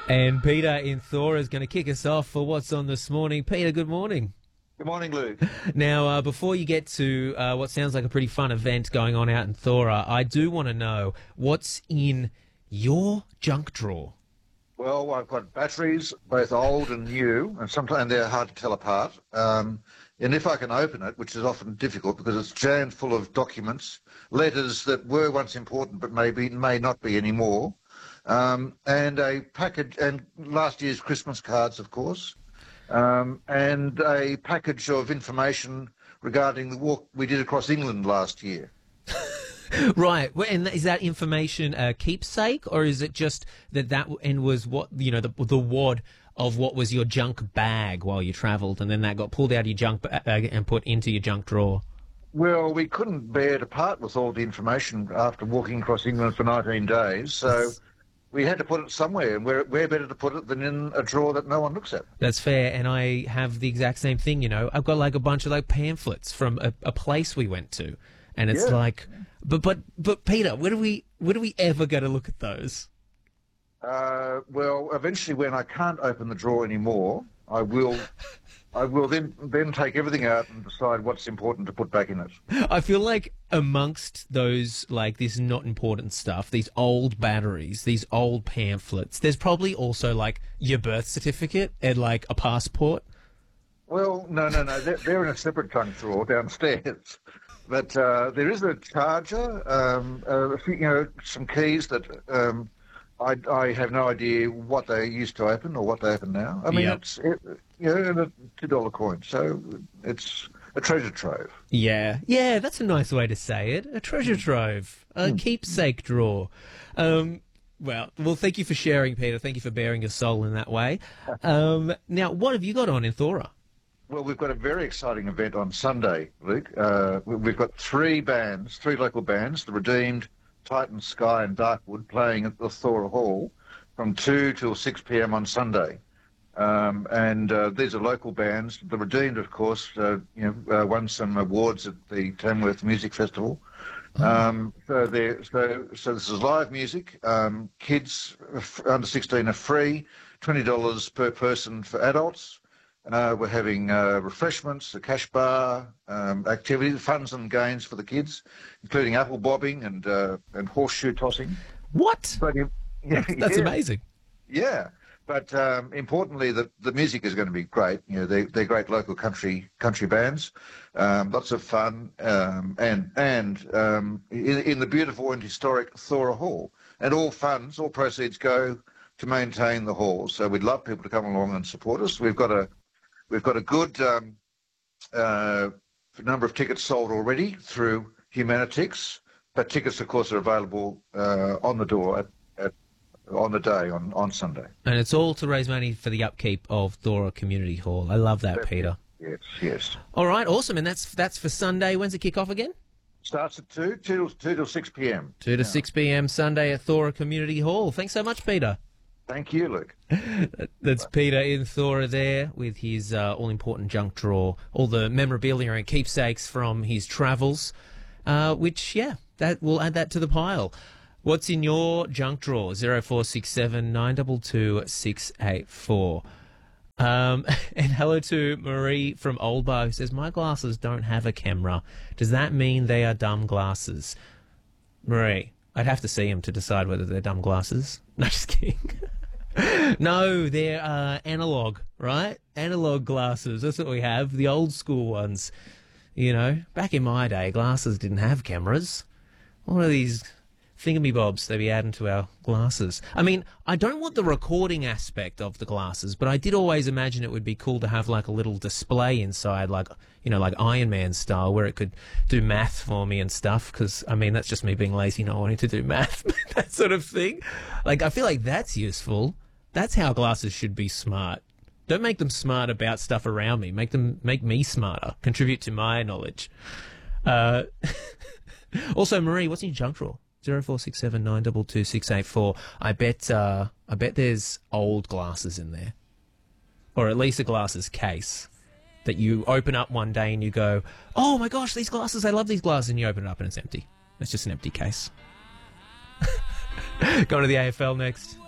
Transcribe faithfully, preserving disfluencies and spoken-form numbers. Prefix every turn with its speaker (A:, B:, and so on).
A: And Peter in Thora is going to kick us off for What's On this morning. Peter, good morning.
B: Good morning, Luke.
A: Now, uh, before you get to uh, what sounds like a pretty fun event going on out in Thora, I do want to know what's in your junk drawer.
B: Well, I've got batteries, both old and new, and sometimes they're hard to tell apart. Um, and if I can open it, which is often difficult because it's jammed full of documents, letters that were once important but maybe may not be anymore, um, and a package, and last year's Christmas cards, of course, um, and a package of information regarding the walk we did across England last year.
A: Right, well, and is that information a keepsake, or is it just that that and was what you know the the wad of what was your junk bag while you travelled, and then that got pulled out of your junk bag and put into your junk drawer? Well,
B: we couldn't bear to part with all the information after walking across England for nineteen days, so we had to put it somewhere, and where, where better to put it than in a drawer that no one looks at.
A: That's fair, and I have the exact same thing, you know. I've got like a bunch of like pamphlets from a, a place we went to, and it's
B: yeah.
A: like, but but but Peter, where do we where do we ever go to look at those?
B: Uh, well, eventually, when I can't open the drawer anymore, I will. I will then then take everything out and decide what's important to put back in it.
A: I feel like amongst those, like, this not important stuff, these old batteries, these old pamphlets, there's probably also, like, your birth certificate and, like, a passport.
B: Well, no, no, no. They're, they're in a separate trunk drawer downstairs. But uh, there is a charger, um, a few, you know, some keys that... Um, I, I have no idea what they used to open or what they open now. I mean,
A: yep.
B: it's it, you know, a two dollar coin, so it's a treasure trove.
A: Yeah, yeah, that's a nice way to say it. A treasure trove, a mm. keepsake drawer. Um, well, well, thank you for sharing, Peter. Thank you for bearing your soul in that way. Um, now, what have you got on in Thora?
B: Well, we've got a very exciting event on Sunday, Luke. Uh, we've got three bands, three local bands, the Redeemed, Titan Sky and Darkwood, playing at the Thora Hall from two till six p m on Sunday. Um, and uh, these are local bands. The Redeemed, of course, uh, you know, uh, won some awards at the Tamworth Music Festival. Um, so, so, so this is live music. Um, kids under sixteen are free, twenty dollars per person for adults. Uh, we're having uh, refreshments, a cash bar, um, activities, funds and games for the kids, including apple bobbing and uh, and horseshoe tossing.
A: What?
B: But, yeah,
A: that's that's
B: yeah.
A: amazing.
B: Yeah, but um, importantly, the the music is going to be great. You know, they they're great local country country bands, um, lots of fun, um, and and um, in, in the beautiful and historic Thora Hall. And all funds, all proceeds go to maintain the hall. So we'd love people to come along and support us. We've got a We've got a good um, uh, number of tickets sold already through Humanitix, but tickets, of course, are available uh, on the door at, at, on the day, on, on Sunday.
A: And it's all to raise money for the upkeep of Thora Community Hall. I love that,
B: that's
A: Peter.
B: It. Yes, yes.
A: All right, awesome. And that's that's for Sunday. When's it kick off again?
B: Starts at two, two, two till six p m
A: two to six p m Sunday at Thora Community Hall. Thanks so much, Peter.
B: Thank you, Luke.
A: That's Peter in Thora there with his uh, all-important junk drawer, all the memorabilia and keepsakes from his travels, uh, which, yeah, that we'll add that to the pile. What's in your junk drawer? zero four six seven nine two two six eight four. Um, and hello to Marie from Oldbar, who says, my glasses don't have a camera. Does that mean they are dumb glasses? Marie, I'd have to see them to decide whether they're dumb glasses. No, just kidding. No, they're uh, analog, right? Analog glasses. That's what we have. The old school ones. You know, back in my day, glasses didn't have cameras. What are these thingamybobs they be adding to our glasses? I mean, I don't want the recording aspect of the glasses, but I did always imagine it would be cool to have like a little display inside, like, you know, like Iron Man style, where it could do math for me and stuff. Because, I mean, that's just me being lazy, not wanting to do math, that sort of thing. Like, I feel like that's useful. That's how glasses should be smart. Don't make them smart about stuff around me. Make them make me smarter. Contribute to my knowledge. Uh, also, Marie, what's in your junk drawer? Zero four six seven nine two two six eight four. I bet. Uh, I bet there's old glasses in there, or at least a glasses case that you open up one day and you go, "Oh my gosh, these glasses! I love these glasses!" And you open it up and it's empty. It's just an empty case. Going to the A F L next.